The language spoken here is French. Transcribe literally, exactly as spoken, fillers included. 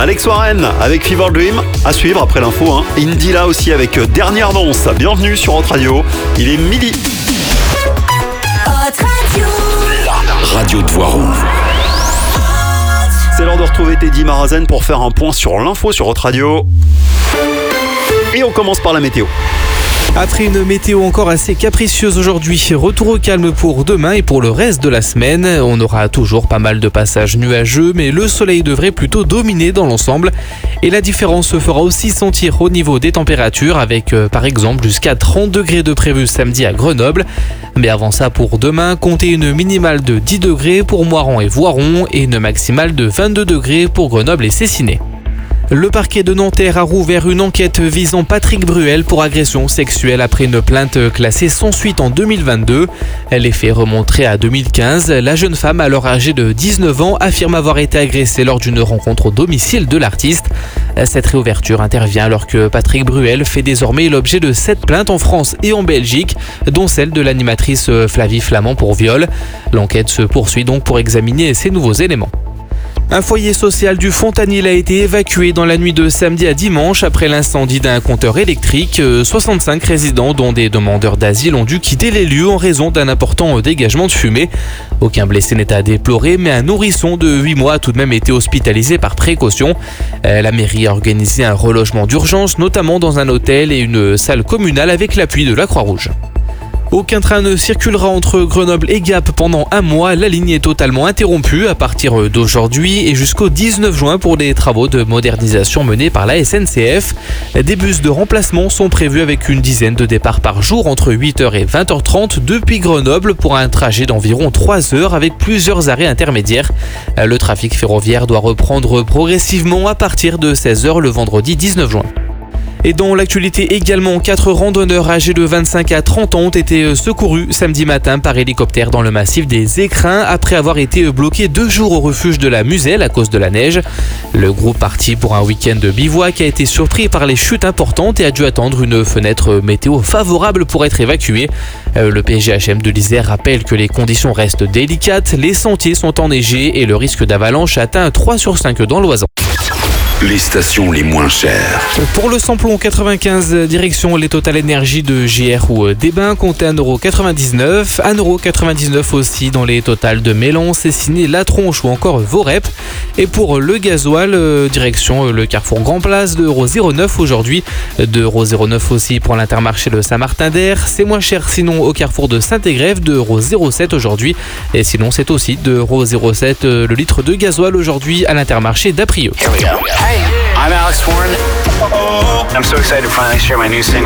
Alex Warren avec Fever Dream, à suivre après l'info. Hein. Indy là aussi avec Dernière Danse. Bienvenue sur Hot Radio, il est midi. Hot Radio. La radio de Voiron. C'est l'heure de retrouver Teddy Marazen pour faire un point sur l'info sur Hot Radio. Et on commence par la météo. Après une météo encore assez capricieuse aujourd'hui, retour au calme pour demain et pour le reste de la semaine. On aura toujours pas mal de passages nuageux, mais le soleil devrait plutôt dominer dans l'ensemble. Et la différence se fera aussi sentir au niveau des températures, avec euh, par exemple jusqu'à trente degrés de prévu samedi à Grenoble. Mais avant ça, pour demain, comptez une minimale de dix degrés pour Moiran et Voiron et une maximale de vingt-deux degrés pour Grenoble et Cessinay. Le parquet de Nanterre a rouvert une enquête visant Patrick Bruel pour agression sexuelle après une plainte classée sans suite en deux mille vingt-deux. Les faits remonteraient à deux mille quinze. La jeune femme, alors âgée de dix-neuf ans, affirme avoir été agressée lors d'une rencontre au domicile de l'artiste. Cette réouverture intervient alors que Patrick Bruel fait désormais l'objet de sept plaintes en France et en Belgique, dont celle de l'animatrice Flavie Flamand pour viol. L'enquête se poursuit donc pour examiner ces nouveaux éléments. Un foyer social du Fontanil a été évacué dans la nuit de samedi à dimanche après l'incendie d'un compteur électrique. soixante-cinq résidents, dont des demandeurs d'asile, ont dû quitter les lieux en raison d'un important dégagement de fumée. Aucun blessé n'est à déplorer, mais un nourrisson de huit mois a tout de même été hospitalisé par précaution. La mairie a organisé un relogement d'urgence, notamment dans un hôtel et une salle communale avec l'appui de la Croix-Rouge. Aucun train ne circulera entre Grenoble et Gap pendant un mois. La ligne est totalement interrompue à partir d'aujourd'hui et jusqu'au dix-neuf juin pour des travaux de modernisation menés par la S N C F. Des bus de remplacement sont prévus avec une dizaine de départs par jour entre huit heures et vingt heures trente depuis Grenoble pour un trajet d'environ trois heures avec plusieurs arrêts intermédiaires. Le trafic ferroviaire doit reprendre progressivement à partir de seize heures le vendredi dix-neuf juin. Et dans l'actualité également, quatre randonneurs âgés de vingt-cinq à trente ans ont été secourus samedi matin par hélicoptère dans le massif des Écrins après avoir été bloqués deux jours au refuge de la Muselle à cause de la neige. Le groupe parti pour un week-end de bivouac a été surpris par les chutes importantes et a dû attendre une fenêtre météo favorable pour être évacué. Le P G H M de l'Isère rappelle que les conditions restent délicates, les sentiers sont enneigés et le risque d'avalanche atteint trois sur cinq dans l'Oisans. Les stations les moins chères. Pour le samplon quatre-vingt-quinze, direction les Total Energy de G R ou d'Ebin, comptez un euro quatre-vingt-dix-neuf. un euro quatre-vingt-dix-neuf aussi dans les Total de Mélan, Cessinay, La Tronche ou encore Vorep. Et pour le gasoil, direction le Carrefour Grand Place, deux euros zéro neuf aujourd'hui. deux euros zéro neuf aussi pour l'Intermarché de Saint-Martin-d'Air. C'est moins cher sinon au Carrefour de Saint-Égrève, deux euros zéro sept aujourd'hui. Et sinon c'est aussi deux euros zéro sept le litre de gasoil aujourd'hui à l'Intermarché d'Aprieux. Hey, I'm Alex Warren. I'm so excited to finally share my new single.